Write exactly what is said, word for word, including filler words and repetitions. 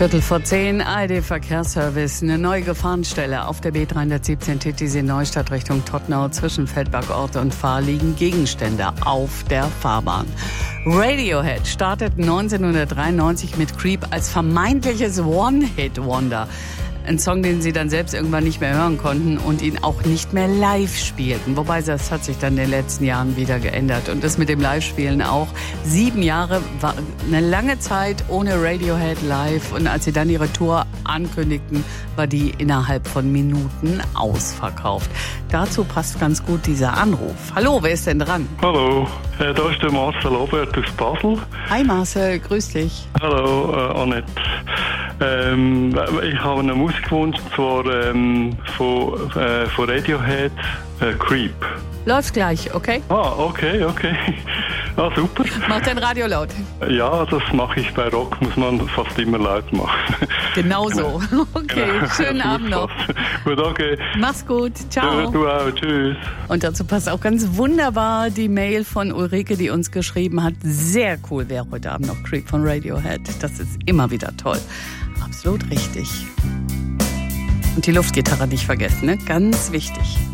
Viertel vor zehn, A R D-Verkehrsservice. Eine neue Gefahrenstelle auf der B dreihundertsiebzehn Titisee Neustadt Richtung Todtnau. Zwischen Feldbergort und Fahr liegen Gegenstände auf der Fahrbahn. Radiohead startet neunzehnhundertdreiundneunzig mit Creep als vermeintliches One-Hit-Wonder. Ein Song, den sie dann selbst irgendwann nicht mehr hören konnten und ihn auch nicht mehr live spielten. Wobei das hat sich dann in den letzten Jahren wieder geändert. Und das mit dem Live-Spielen auch. Sieben Jahre war eine lange Zeit ohne Radiohead live. Und als sie dann ihre Tour ankündigten, war die innerhalb von Minuten ausverkauft. Dazu passt ganz gut dieser Anruf. Hallo, wer ist denn dran? Hallo, äh, da ist der Marcel Obert aus Basel. Hi Marcel, grüß dich. Hallo, äh, Annette. Ähm, ich habe einen Musikwunsch, und zwar ähm, von, äh, von Radiohead, äh, Creep. Läuft gleich, okay? Ah, okay, okay. Ah, super. Mach dein Radio laut. Ja, das mache ich bei Rock, muss man fast immer laut machen. Genau so. Okay, genau. Schönen Abend noch. Gut, okay. Mach's gut, ciao. Du, du auch, tschüss. Und dazu passt auch ganz wunderbar die Mail von Ulrike, die uns geschrieben hat. Sehr cool wäre heute Abend noch Creep von Radiohead. Das ist immer wieder toll. Absolut richtig. Und die Luftgitarre nicht vergessen, ne? Ganz wichtig.